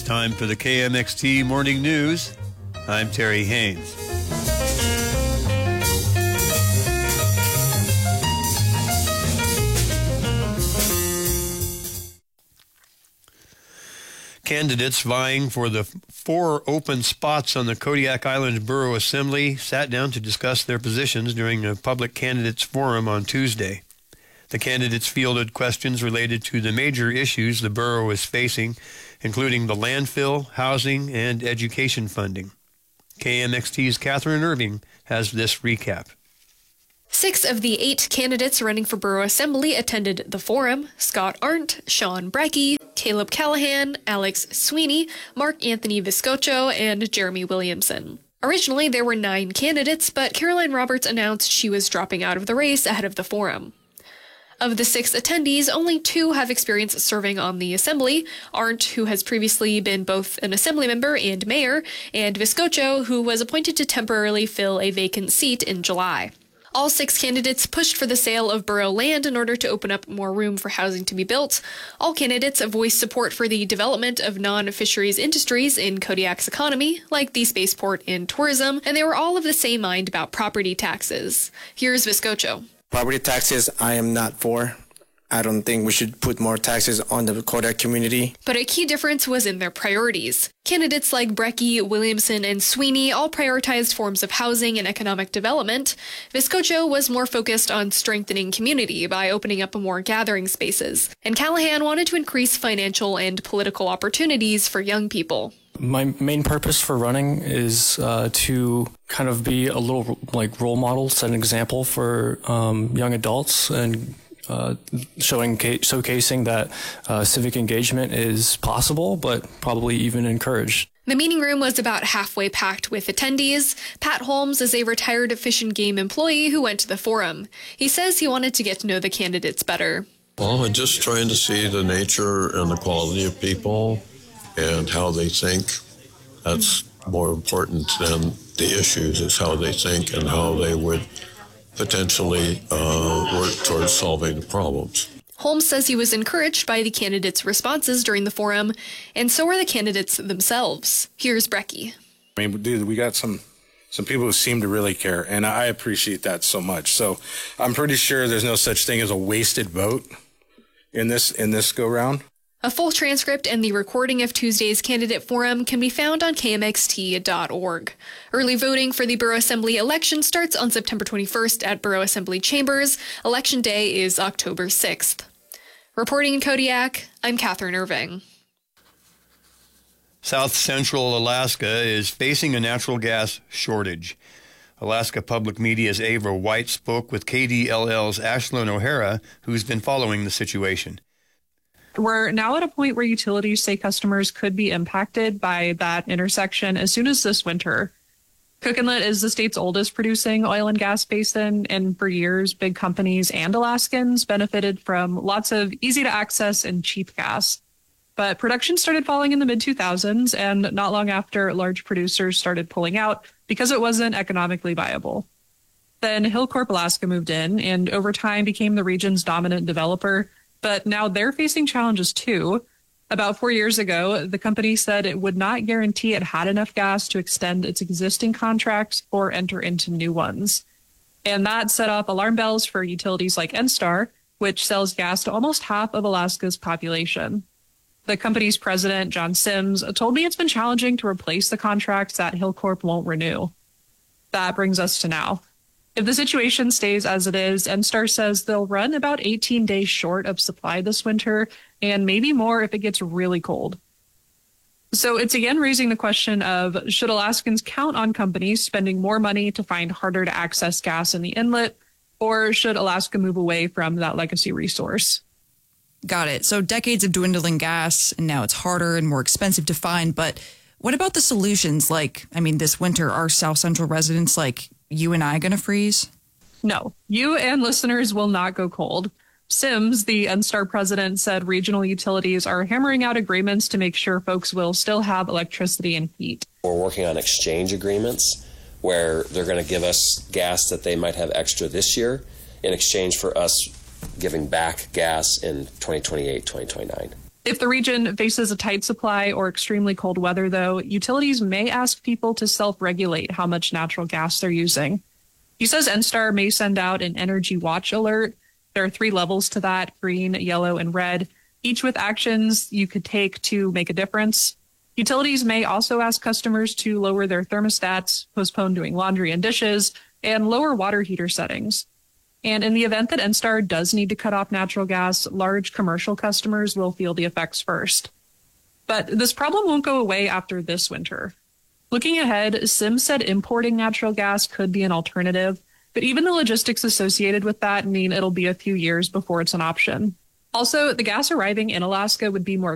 time for the KMXT Morning News. I'm Terry Haynes. Candidates vying for the 4 open spots on the Kodiak Island Borough Assembly sat down to discuss their positions during a public candidates forum on Tuesday. The candidates fielded questions related to the major issues the borough is facing, including the landfill, housing, and education funding. KMXT's Catherine Irving has this recap. 6 of the 8 candidates running for Borough Assembly attended the forum: Scott Arndt, Sean Brecky, Caleb Callahan, Alex Sweeney, Mark Anthony Viscocho, and Jeremy Williamson. Originally, there were 9 candidates, but Caroline Roberts announced she was dropping out of the race ahead of the forum. Of the 6 attendees, only 2 have experience serving on the assembly: Arndt, who has previously been both an assembly member and mayor, and Viscocho, who was appointed to temporarily fill a vacant seat in July. All 6 candidates pushed for the sale of borough land in order to open up more room for housing to be built. All candidates voiced support for the development of non-fisheries industries in Kodiak's economy, like the spaceport and tourism, and they were all of the same mind about property taxes. Here's Viscocho. Property taxes, I am not for. I don't think we should put more taxes on the Kodiak community. But a key difference was in their priorities. Candidates like Brecky, Williamson, and Sweeney all prioritized forms of housing and economic development. Viscocho was more focused on strengthening community by opening up more gathering spaces. And Callahan wanted to increase financial and political opportunities for young people. My main purpose for running is to kind of be a little like role model, set an example for young adults, and showcasing that civic engagement is possible, but probably even encouraged. The meeting room was about halfway packed with attendees. Pat Holmes is a retired Fish and Game employee who went to the forum. He says he wanted to get to know the candidates better. Well, I'm just trying to see the nature and the quality of people and how they think. That's more important than the issues, is how they think and how they would potentially work towards solving the problems. Holmes says he was encouraged by the candidates' responses during the forum, and so were the candidates themselves. Here's Brecky. I mean, dude, we got some people who seem to really care, and I appreciate that so much. So I'm pretty sure there's no such thing as a wasted vote in this go-round. A full transcript and the recording of Tuesday's candidate forum can be found on kmxt.org. Early voting for the Borough Assembly election starts on September 21st at Borough Assembly Chambers. Election Day is October 6th. Reporting in Kodiak, I'm Catherine Irving. South Central Alaska is facing a natural gas shortage. Alaska Public Media's Ava White spoke with KDLL's Ashlyn O'Hara, who's been following the situation. We're now at a point where utilities say customers could be impacted by that intersection as soon as this winter. Cook Inlet is the state's oldest producing oil and gas basin, and for years, big companies and Alaskans benefited from lots of easy-to-access and cheap gas. But production started falling in the mid-2000s, and not long after, large producers started pulling out because it wasn't economically viable. Then Hilcorp Alaska moved in, and over time became the region's dominant developer. But now they're facing challenges too. About 4 years ago, the company said it would not guarantee it had enough gas to extend its existing contracts or enter into new ones. And that set off alarm bells for utilities like NSTAR, which sells gas to almost half of Alaska's population. The company's president, John Sims, told me it's been challenging to replace the contracts that Hilcorp won't renew. That brings us to now. If the situation stays as it is, NSTAR says they'll run about 18 days short of supply this winter, and maybe more if it gets really cold. So it's again raising the question of, should Alaskans count on companies spending more money to find harder to access gas in the inlet, or should Alaska move away from that legacy resource? Got it. So decades of dwindling gas, and now it's harder and more expensive to find. But what about the solutions? This winter, are South Central residents like you and I going to freeze? No, you and listeners will not go cold. Sims, the NSTAR president, said regional utilities are hammering out agreements to make sure folks will still have electricity and heat. We're working on exchange agreements where they're going to give us gas that they might have extra this year in exchange for us giving back gas in 2028, 2029. If the region faces a tight supply or extremely cold weather, though, utilities may ask people to self-regulate how much natural gas they're using. He says NSTAR may send out an energy watch alert. There are 3 levels to that: green, yellow, and red, each with actions you could take to make a difference. Utilities may also ask customers to lower their thermostats, postpone doing laundry and dishes, and lower water heater settings. And in the event that NSTAR does need to cut off natural gas, large commercial customers will feel the effects first. But this problem won't go away after this winter. Looking ahead, Sims said importing natural gas could be an alternative, but even the logistics associated with that mean it'll be a few years before it's an option. Also, the gas arriving in Alaska would be more